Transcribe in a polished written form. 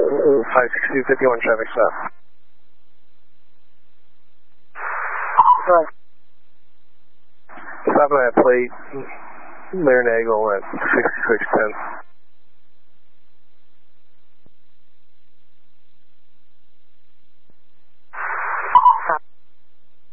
56251 traffic stop. Right. Stop at plate, Marinagel at 6610.